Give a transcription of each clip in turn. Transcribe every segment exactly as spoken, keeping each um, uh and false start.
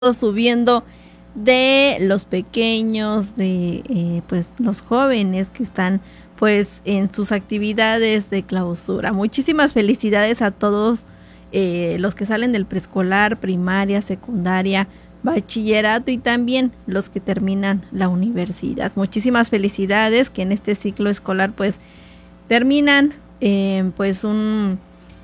subiendo de los pequeños, de eh, pues los jóvenes que están pues en sus actividades de clausura. Muchísimas felicidades a todos eh, los que salen del preescolar, primaria, secundaria, bachillerato y también los que terminan la universidad. Muchísimas felicidades que en este ciclo escolar pues terminan eh, pues un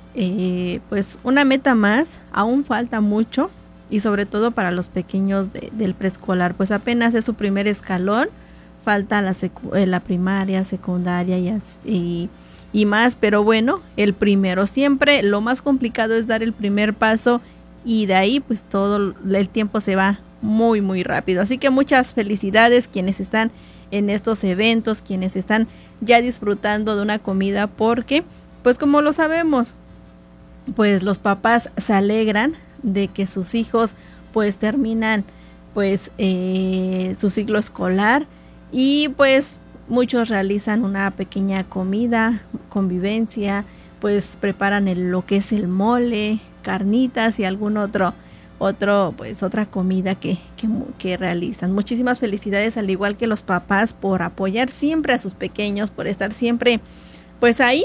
eh, pues una meta más. Aún falta mucho. Y sobre todo para los pequeños de, del preescolar, pues apenas es su primer escalón, falta la, secu- la primaria, secundaria y, y, y más, pero bueno, el primero. Siempre lo más complicado es dar el primer paso y de ahí pues todo el tiempo se va muy muy rápido. Así que muchas felicidades quienes están en estos eventos, quienes están ya disfrutando de una comida, porque pues como lo sabemos, pues los papás se alegran de que sus hijos pues terminan pues eh, su ciclo escolar y pues muchos realizan una pequeña comida, convivencia, pues preparan el, lo que es el mole, carnitas y algún otro otro pues otra comida que, que, que realizan. Muchísimas felicidades, al igual que los papás, por apoyar siempre a sus pequeños, por estar siempre pues ahí.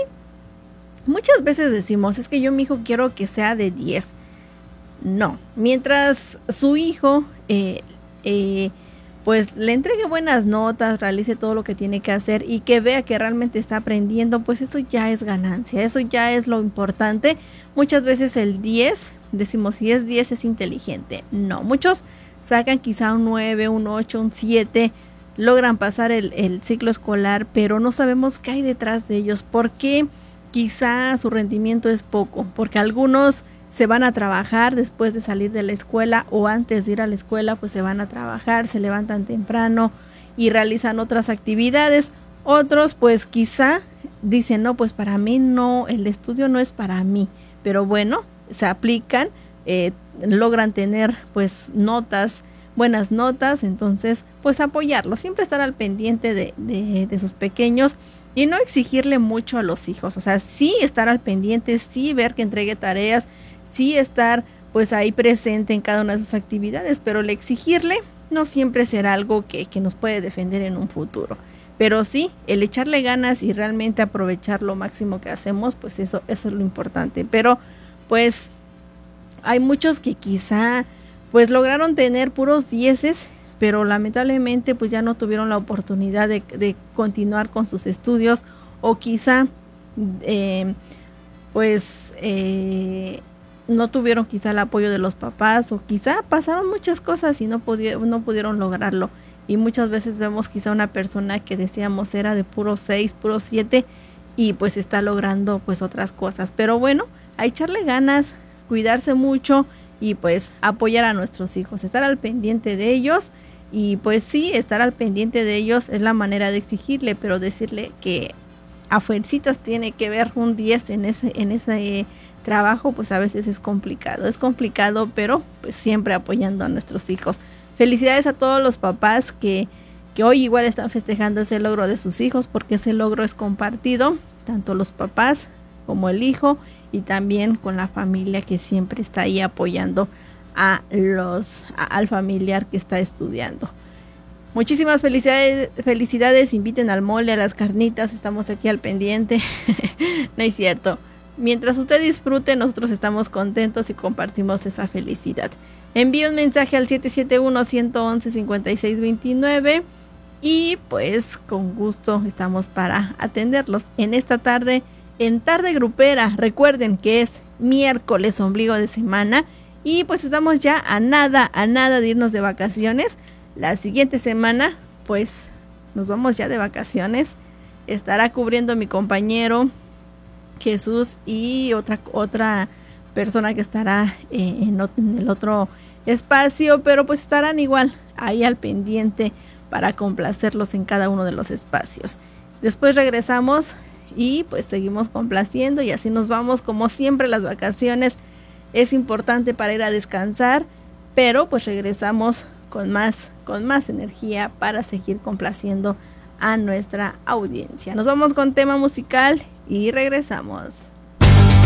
Muchas veces decimos, es que yo mi hijo quiero que sea de diez. No, mientras su hijo eh, eh, pues le entregue buenas notas, realice todo lo que tiene que hacer y que vea que realmente está aprendiendo, pues eso ya es ganancia, eso ya es lo importante. Muchas veces el diez, decimos si es diez es inteligente. No, muchos sacan quizá un nueve, un ocho, un siete, logran pasar el, el ciclo escolar, pero no sabemos qué hay detrás de ellos, porque quizá su rendimiento es poco, porque algunos se van a trabajar después de salir de la escuela o antes de ir a la escuela, pues se van a trabajar, se levantan temprano y realizan otras actividades. Otros pues quizá dicen, no, pues para mí no, el estudio no es para mí, pero bueno, se aplican, eh, logran tener pues notas, buenas notas, entonces pues apoyarlos, siempre estar al pendiente de, de, de sus pequeños. Y no exigirle mucho a los hijos, o sea, sí estar al pendiente, sí ver que entregue tareas, sí estar pues ahí presente en cada una de sus actividades, pero el exigirle no siempre será algo que, que nos puede defender en un futuro. Pero sí, el echarle ganas y realmente aprovechar lo máximo que hacemos, pues eso, eso es lo importante. Pero pues hay muchos que quizá pues lograron tener puros dieces, pero lamentablemente pues ya no tuvieron la oportunidad de, de continuar con sus estudios, o quizá eh, pues eh, no tuvieron quizá el apoyo de los papás, o quizá pasaron muchas cosas y no, pudieron, no pudieron lograrlo. Y muchas veces vemos quizá una persona que decíamos era de puro seis, puro siete, y pues está logrando pues otras cosas. Pero bueno, a echarle ganas, cuidarse mucho y pues apoyar a nuestros hijos, estar al pendiente de ellos. Y pues sí, estar al pendiente de ellos es la manera de exigirle, pero decirle que a fuercitas tiene que ver un diez en ese, en ese eh, trabajo, pues a veces es complicado. Es complicado, pero pues siempre apoyando a nuestros hijos. Felicidades a todos los papás que, que hoy igual están festejando ese logro de sus hijos, porque ese logro es compartido, tanto los papás como el hijo, y también con la familia que siempre está ahí apoyando a los a, al familiar que está estudiando. Muchísimas felicidades, felicidades, inviten al mole, a las carnitas, estamos aquí al pendiente. No es cierto. Mientras usted disfrute, nosotros estamos contentos y compartimos esa felicidad. Envíe un mensaje al siete siete uno, uno uno uno, cinco seis dos nueve y pues con gusto estamos para atenderlos en esta tarde, en Tarde Grupera. Recuerden que es miércoles, ombligo de semana, y pues estamos ya a nada, a nada de irnos de vacaciones. La siguiente semana, pues nos vamos ya de vacaciones. Estará cubriendo mi compañero Jesús y otra, otra persona que estará eh, en, en el otro espacio, pero pues estarán igual ahí al pendiente para complacerlos en cada uno de los espacios. Después regresamos y pues seguimos complaciendo, y así nos vamos. Como siempre, las vacaciones es importante para ir a descansar, pero pues regresamos con más, con más energía para seguir complaciendo a nuestra audiencia. Nos vamos con tema musical y regresamos.